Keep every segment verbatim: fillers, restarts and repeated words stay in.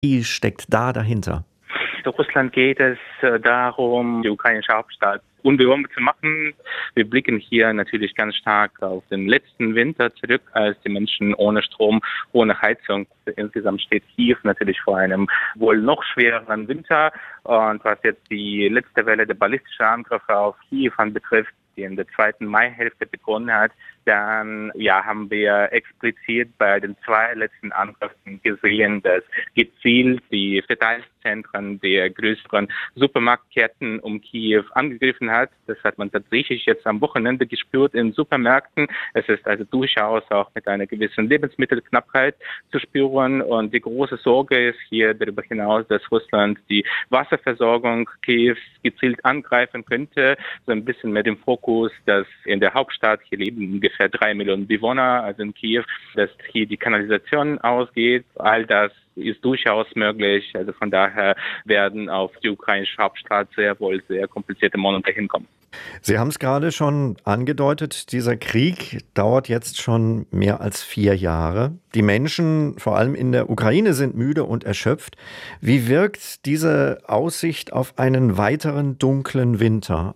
Wie steckt da dahinter? Für Russland geht es äh, darum, die ukrainische Hauptstadt unbewohnbar zu machen. Wir blicken hier natürlich ganz stark auf den letzten Winter zurück, als die Menschen ohne Strom, ohne Heizung. Insgesamt steht Kiew natürlich vor einem wohl noch schwereren Winter. Und was jetzt die letzte Welle der ballistischen Angriffe auf Kiew anbetrifft, die in der zweiten Maihälfte begonnen hat, dann ja, haben wir explizit bei den zwei letzten Angriffen gesehen, dass gezielt die Verteilzentren der größeren Supermarktketten um Kiew angegriffen hat. Das hat man tatsächlich jetzt am Wochenende gespürt in Supermärkten. Es ist also durchaus auch mit einer gewissen Lebensmittelknappheit zu spüren. Und die große Sorge ist hier darüber hinaus, dass Russland die Wasserversorgung Kiews gezielt angreifen könnte. So ein bisschen mit dem Fokus, dass in der Hauptstadt, hier leben ungefähr drei Millionen Bewohner, also in Kiew, dass hier die Kanalisation ausgeht. All das ist durchaus möglich. Also von daher werden auf die ukrainische Hauptstadt sehr wohl sehr komplizierte Monate hinkommen. Sie haben es gerade schon angedeutet, dieser Krieg dauert jetzt schon mehr als vier Jahre. Die Menschen, vor allem in der Ukraine, sind müde und erschöpft. Wie wirkt diese Aussicht auf einen weiteren dunklen Winter?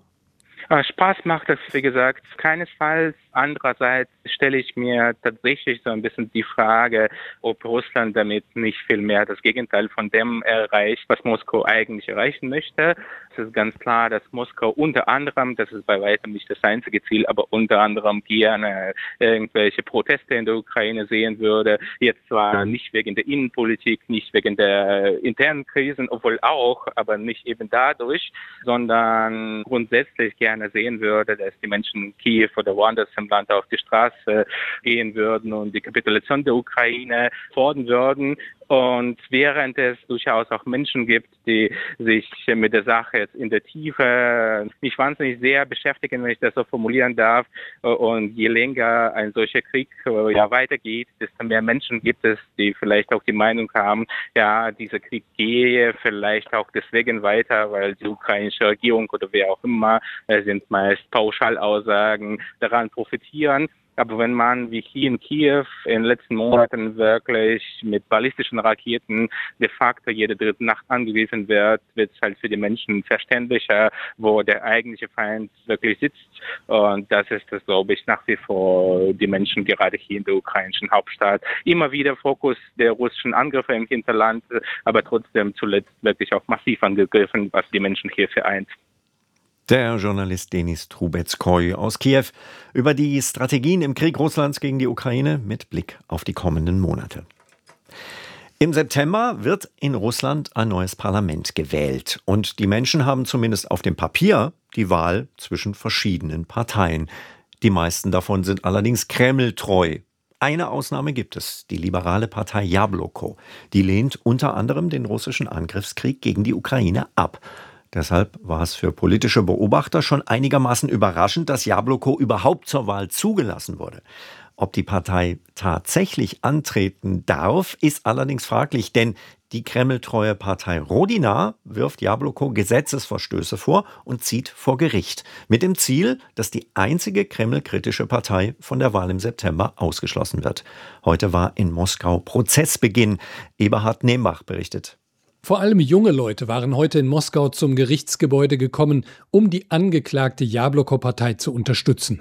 Spaß macht das, wie gesagt, keinesfalls. Andererseits stelle ich mir tatsächlich so ein bisschen die Frage, ob Russland damit nicht viel mehr das Gegenteil von dem erreicht, was Moskau eigentlich erreichen möchte. Es ist ganz klar, dass Moskau unter anderem, das ist bei weitem nicht das einzige Ziel, aber unter anderem gerne irgendwelche Proteste in der Ukraine sehen würde. Jetzt zwar nicht wegen der Innenpolitik, nicht wegen der internen Krisen, obwohl auch, aber nicht eben dadurch, sondern grundsätzlich gerne sehen würde, dass die Menschen in Kiew oder woanders im Land auf die Straße gehen würden und die Kapitulation der Ukraine fordern würden. Und während es durchaus auch Menschen gibt, die sich mit der Sache jetzt in der Tiefe nicht wahnsinnig sehr beschäftigen, wenn ich das so formulieren darf, und je länger ein solcher Krieg ja weitergeht, desto mehr Menschen gibt es, die vielleicht auch die Meinung haben, ja, dieser Krieg gehe vielleicht auch deswegen weiter, weil die ukrainische Regierung oder wer auch immer, sind meist Pauschalaussagen, daran profitieren. Aber wenn man wie hier in Kiew in den letzten Monaten wirklich mit ballistischen Raketen de facto jede dritte Nacht angegriffen wird, wird es halt für die Menschen verständlicher, wo der eigentliche Feind wirklich sitzt. Und das ist das, glaube ich, nach wie vor die Menschen gerade hier in der ukrainischen Hauptstadt. Immer wieder Fokus der russischen Angriffe im Hinterland, aber trotzdem zuletzt wirklich auch massiv angegriffen, was die Menschen hier vereint. Der Journalist Denis Trubetskoy aus Kiew über die Strategien im Krieg Russlands gegen die Ukraine mit Blick auf die kommenden Monate. Im September wird in Russland ein neues Parlament gewählt. Und die Menschen haben zumindest auf dem Papier die Wahl zwischen verschiedenen Parteien. Die meisten davon sind allerdings kremltreu. Eine Ausnahme gibt es, die liberale Partei Jabloko. Die lehnt unter anderem den russischen Angriffskrieg gegen die Ukraine ab. Deshalb war es für politische Beobachter schon einigermaßen überraschend, dass Jabloko überhaupt zur Wahl zugelassen wurde. Ob die Partei tatsächlich antreten darf, ist allerdings fraglich, denn die kremltreue Partei Rodina wirft Jabloko Gesetzesverstöße vor und zieht vor Gericht. Mit dem Ziel, dass die einzige kremlkritische Partei von der Wahl im September ausgeschlossen wird. Heute war in Moskau Prozessbeginn. Eberhard Nembach berichtet. Vor allem junge Leute waren heute in Moskau zum Gerichtsgebäude gekommen, um die angeklagte Jabloko-Partei zu unterstützen.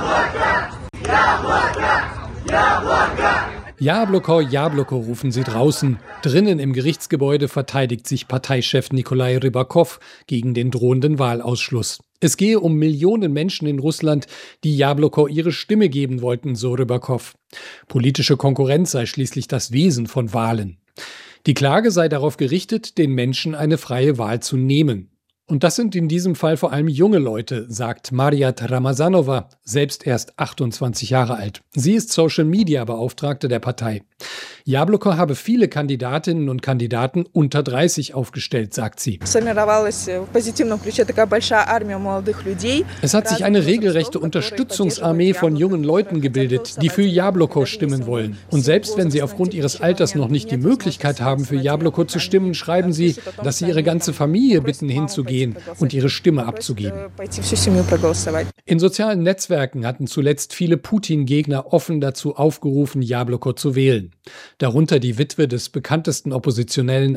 Jabloko, Jabloko, rufen sie draußen. Drinnen im Gerichtsgebäude verteidigt sich Parteichef Nikolai Rybakow gegen den drohenden Wahlausschluss. Es gehe um Millionen Menschen in Russland, die Jabloko ihre Stimme geben wollten, so Rybakow. Politische Konkurrenz sei schließlich das Wesen von Wahlen. Die Klage sei darauf gerichtet, den Menschen eine freie Wahl zu nehmen. Und das sind in diesem Fall vor allem junge Leute, sagt Mariat Ramazanova, selbst erst achtundzwanzig Jahre alt. Sie ist Social-Media-Beauftragte der Partei. Jabloko habe viele Kandidatinnen und Kandidaten unter dreißig aufgestellt, sagt sie. Es hat sich eine regelrechte Unterstützungsarmee von jungen Leuten gebildet, die für Jabloko stimmen wollen. Und selbst wenn sie aufgrund ihres Alters noch nicht die Möglichkeit haben, für Jabloko zu stimmen, schreiben sie, dass sie ihre ganze Familie bitten, hinzugehen. gehen und ihre Stimme abzugeben. In sozialen Netzwerken hatten zuletzt viele Putin-Gegner offen dazu aufgerufen, Jabloko zu wählen. Darunter die Witwe des bekanntesten Oppositionellen